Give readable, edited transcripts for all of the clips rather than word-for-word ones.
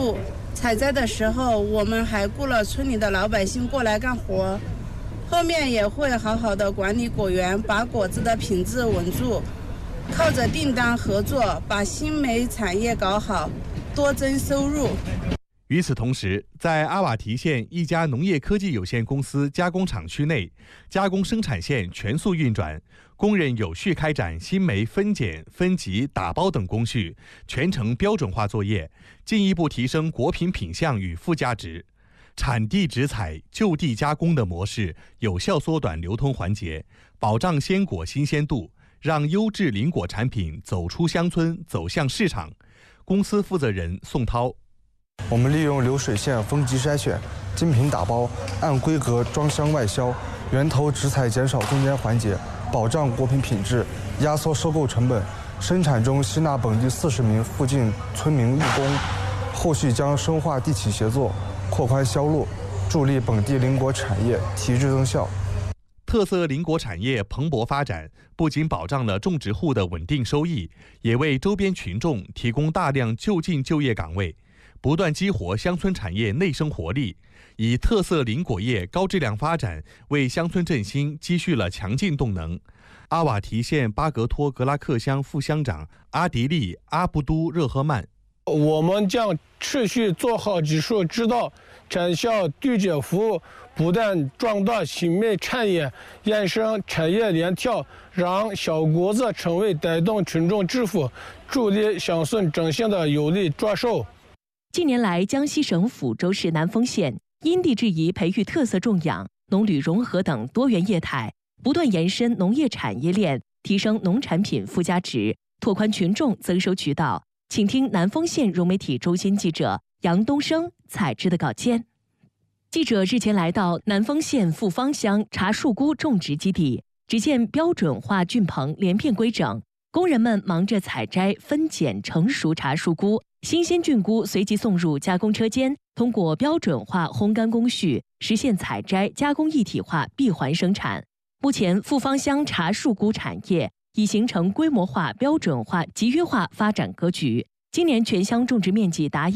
度。采摘的时候，我们还雇了村里的老百姓过来干活，后面也会好好的管理果园，把果子的品质稳住，靠着订单合作，把新煤产业搞好，多增收入。 与此同时，在阿瓦提县一家农业科技有限公司加工厂区内，加工生产线全速运转，工人有序开展新煤分拣、分级、打包等工序，全程标准化作业，进一步提升果品品相与附加值。产地直采、就地加工的模式，有效缩短流通环节，保障鲜果新鲜度，让优质林果产品走出乡村，走向市场。公司负责人宋涛。 我们利用流水线分级筛选，精品打包，按规格装箱外销，源头直采减少中间环节，保障果品品质，压缩收购成本。生产中吸纳本地40名附近村民义工，后续将深化地企协作，扩宽销路，助力本地林果产业提质增效。 特色林果产业蓬勃发展，不仅保障了种植户的稳定收益，也为周边群众提供大量就近就业岗位，不断激活乡村产业内生活力，以特色林果业高质量发展，为乡村振兴积蓄了强劲动能。阿瓦提县巴格托格拉克乡副乡长阿迪利·阿布都热赫曼： 我们将持续做好技术指导、产销对接服务，不断壮大新煤产业，延伸产业链条，让小果子成为带动群众致富、助力乡村振兴的有力抓手。 近年来，江西省抚州市南丰县因地制宜培育特色种养、农旅融合等多元业态，不断延伸农业产业链，提升农产品附加值，拓宽群众增收渠道。请听南丰县融媒体中心记者杨东升采制的稿件。记者日前来到南丰县富芳乡茶树菇种植基地，只见标准化菌棚连片规整，工人们忙着采摘、分拣成熟茶树菇，新鲜菌菇随即送入加工车间，通过标准化烘干工序，实现采摘、加工一体化闭环生产。目前，富芳乡茶树菇产业已形成规模化、标准化、集约化发展格局。今年全乡种植面积达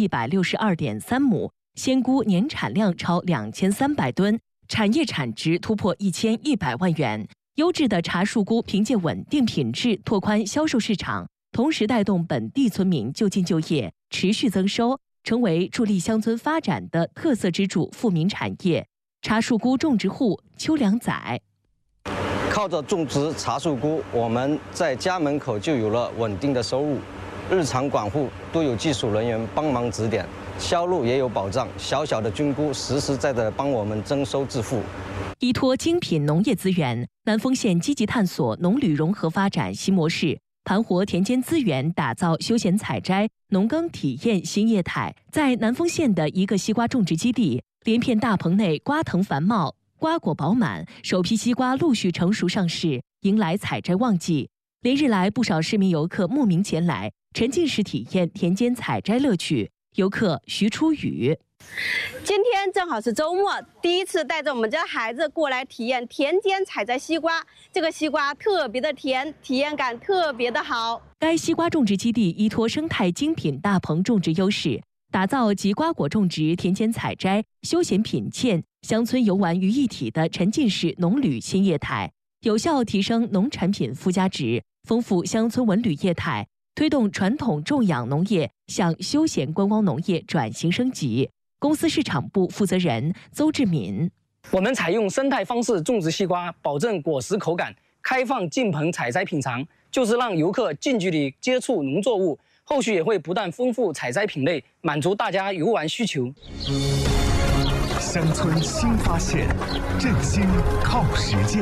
162.3亩，鲜菇年产量超2300吨，产业产值突破1100万元。优质的茶树菇凭借稳定品质拓宽销售市场，同时带动本地村民就近就业，持续增收，成为助力乡村发展的特色支柱富民产业。茶树菇种植户邱良仔： 靠着种植茶树菇，我们在家门口就有了稳定的收入，日常管护都有技术人员帮忙指点，销路也有保障。小小的菌菇实实在在地帮我们增收致富。 依托精品农业资源，南丰县积极探索农旅融合发展新模式，盘活田间资源，打造休闲采摘、农耕体验新业态。在南丰县的一个西瓜种植基地，连片大棚内瓜藤繁茂，瓜果饱满，首批西瓜陆续成熟上市，迎来采摘旺季。连日来，不少市民游客慕名前来，沉浸式体验田间采摘乐趣。游客徐初宇： 今天正好是周末，第一次带着我们家孩子过来体验田间采摘西瓜。这个西瓜特别的甜，体验感特别的好。 该西瓜种植基地依托生态精品大棚种植优势，打造集瓜果种植、田间采摘、休闲品鉴、乡村游玩于一体的沉浸式农旅新业态，有效提升农产品附加值，丰富乡村文旅业态，推动传统种养农业向休闲观光农业转型升级。公司市场部负责人邹志敏： 我们采用生态方式种植西瓜，保证果实口感，开放进棚采摘品尝，就是让游客近距离接触农作物。后续也会不断丰富采摘品类，满足大家游玩需求。 乡村新发现，振兴靠实践。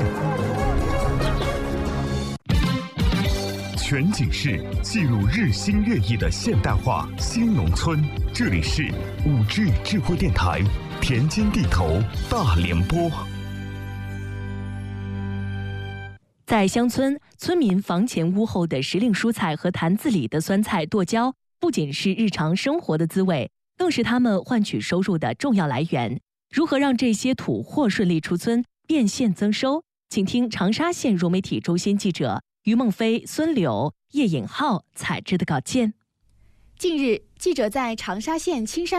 全景式记录日新月异的现代化新农村。这里是5G 智慧电台田间地头大联播。 在乡村，村民房前屋后的时令蔬菜和坛子里的酸菜、剁椒，不仅是日常生活的滋味，更是他们换取收入的重要来源。如何让这些土货顺利出村、变现增收？请听长沙县融媒体中心记者于梦飞、孙柳、叶颖浩采制的稿件。 近日，记者在长沙县青山